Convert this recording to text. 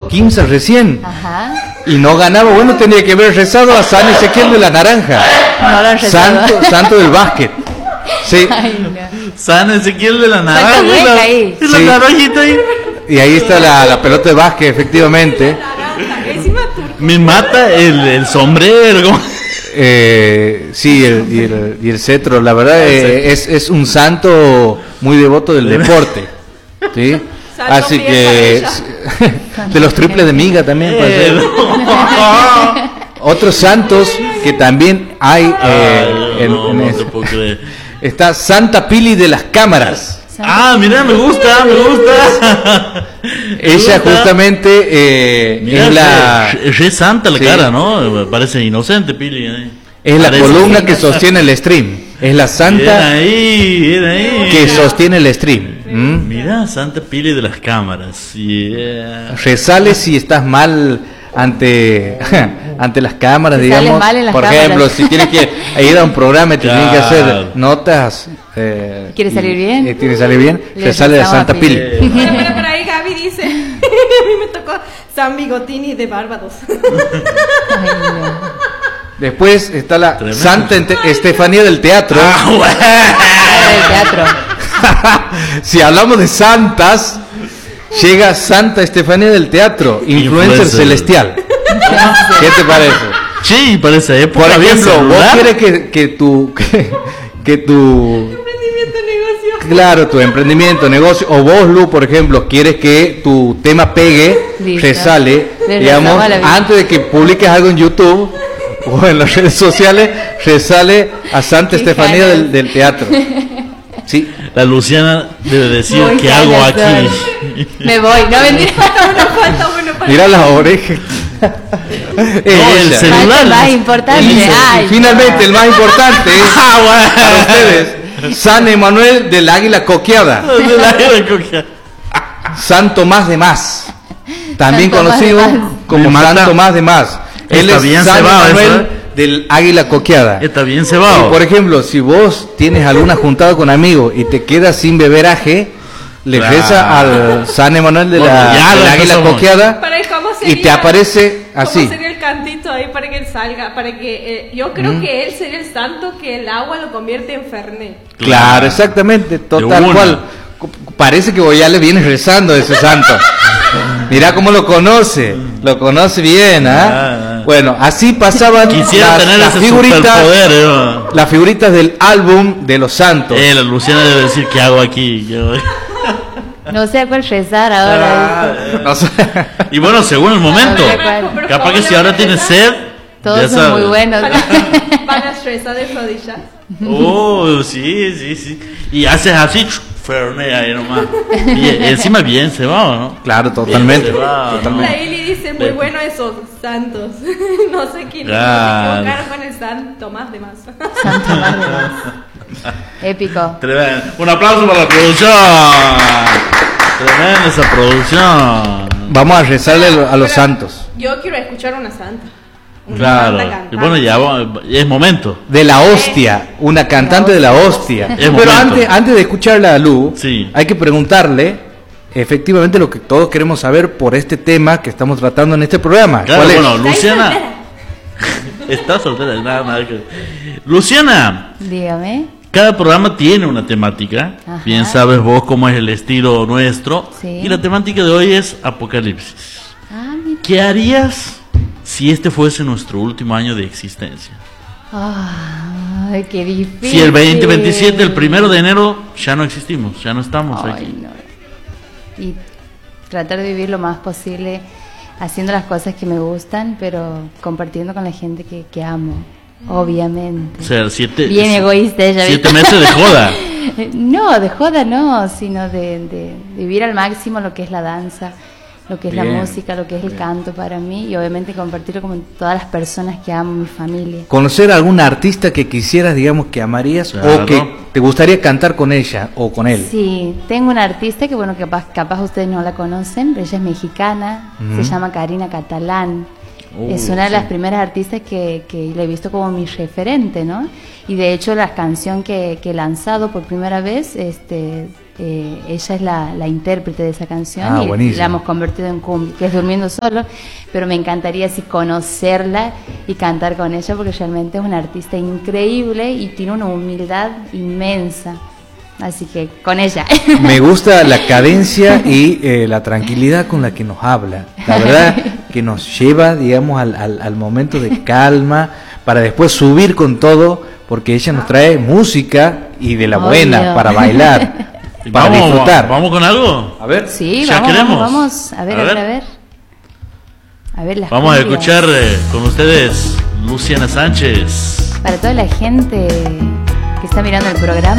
15 recién. Ajá. Y no ganaba, bueno, tenía que haber rezado a San Ezequiel de la Naranja. No lo han rezado. Santo del básquet. Sí. Ay, no. San Ezequiel de la Naranja. Santa Hueca ahí. Y la Sí. naranjita ahí. Y ahí está la pelota de básquet, efectivamente. Encima turco. Me mata el sombrero. ¿Cómo? Sí, y el cetro, la verdad, es un santo muy devoto del deporte. ¿Sí? Santo Así que de los triples de miga también puede ser. Otros santos que también hay no en te eso. puedo creer. Está Santa Pili de las Cámaras. Ah, mira, me gusta. Ella justamente Mira, es la es santa la Sí. cara, ¿no? Parece inocente, Pili. es la Parece- columna que sostiene el stream. Es la Era santa ahí. que sostiene el stream. ¿Mm? Mira, Santa Pili de las cámaras. Yeah. Resale si estás mal ante ante las cámaras, Si sales digamos. mal en las Por cámaras. ejemplo, si tienes que ir a un programa y te tienen que hacer Claro. notas. ¿Quiere salir bien? Tiene que salir bien. Le Resale de rezamos a Santa Pili. Pili. Bueno, por ahí Gaby dice, a mí me tocó San Bigotini de Barbados. Ay, no. Después está la Tremendo. Santa Estefanía del Teatro. Del teatro. Si hablamos de santas, llega Santa Estefanía del Teatro, influencer Influencer. celestial. ¿Qué te parece? Sí, para esa época. Por había ejemplo, vos celular. quieres que tu Emprendimiento, negocio. claro, tu emprendimiento, negocio, o vos, Lu, por ejemplo, quieres que tu tema pegue, Listo. resale, Le digamos, rezamos a la Virgen. antes de que publiques algo en YouTube o en las redes sociales, resale a Santa Qué Estefanía ganas. del Teatro. Sí, La Luciana debe decir Muy qué hago ganas aquí. soy. Me voy, no mentira. Bueno, para mira las orejas. Es el ella. celular. Falta el más importante. Y Ay, finalmente, el más importante es para ustedes, San Emanuel del Águila Coqueada, San Tomás de Más, también San Tomás conocido de Más. como Me mata. San Tomás de Más. Él Está es bien San cebado Emanuel eso, del Águila Coqueada. Está bien Y, cebado. por ejemplo, si vos tienes alguna juntada con amigos y te quedas sin beberaje, le Claro. reza al San Emanuel de Bueno, ya del lo Águila empezamos. Coqueada Para cómo y sería, te aparece así. ¿Cómo sería el cantito ahí para que él salga? Para que yo creo que él sería el santo que el agua lo convierte en Fernet. Claro, exactamente, De total una. cual. Parece que vos ya le vienes rezando a ese santo. Mirá cómo lo conoce bien, ¿ah? Ah. Bueno, así pasaban Quisiera tener las ese figuritas, superpoder. Yo. las figuritas del álbum de los santos. La Luciana debe decir qué hago aquí. no sé a cuál rezar ahora. ¿viste? No sé. Y bueno, según el momento. No sé cuál. Pero Capaz ¿cómo que le si ahora van a tienes rezar? sed. Todos ya son sabes. muy buenos. Van a rezar de rodillas. Oh, sí. Y haces así, Fernet ahí nomás. Y encima bien cebado, ¿no? Claro, totalmente. Bien cebado, totalmente. La Ili dice, muy bueno esos santos. No sé quién, Claro. se equivocaron con el San Tomás de Más. San Tomás de Más. Épico. Tremendo. Un aplauso para la producción. Tremenda esa producción. Vamos a rezarle a los Pero santos. Yo quiero escuchar una santa. Una Claro. santa Y cantante. bueno, ya es momento. De la hostia, una cantante de la hostia. Es Pero momento. antes de escucharla a Lu, Sí. hay que preguntarle efectivamente lo que todos queremos saber por este tema que estamos tratando en este programa. Claro, ¿Cuál es? bueno, ¿Estáis Luciana. soltera? Está soltera, nada que. Luciana, Dígame. cada programa tiene una temática. Ajá. Bien sabes vos cómo es el estilo nuestro. Sí. Y la temática de hoy es Apocalipsis. Ah, mira. ¿Qué harías si este fuese nuestro último año de existencia? Ay, qué difícil. Si el 2027, el 1 de enero, ya no existimos, ya no estamos aquí. Ay, no. Y tratar de vivir lo más posible haciendo las cosas que me gustan, pero compartiendo con la gente que amo, obviamente. O sea, Bien egoísta ella. 7 meses de joda. No, de joda no, sino de vivir al máximo lo que es la danza, lo que es la Bien, música, lo que es el canto para mí y obviamente compartirlo con todas las personas que amo, mi familia. ¿Conocer a alguna artista que quisieras, digamos, que amarías Claro. o que te gustaría cantar con ella o con él? Sí, tengo una artista que bueno, capaz ustedes no la conocen, pero ella es mexicana, se llama Karina Catalán. Es una de las primeras artistas que le he visto como mi referente, ¿no? Y de hecho la canción que he lanzado por primera vez, ella es la intérprete de esa canción y buenísimo. la hemos convertido en cumbia, que es Durmiendo Solo, pero me encantaría así conocerla y cantar con ella porque realmente es una artista increíble y tiene una humildad inmensa. Así que con ella. Me gusta la cadencia y la tranquilidad con la que nos habla. La verdad que nos lleva, digamos, al momento de calma para después subir con todo, porque ella nos trae música y de la buena para bailar, para disfrutar. ¿Vamos con algo? A ver. Sí, ¿Ya queremos? vamos. A ver. Vamos a cumbias. escuchar con ustedes Luciana Sánchez. Para toda la gente que está mirando el programa.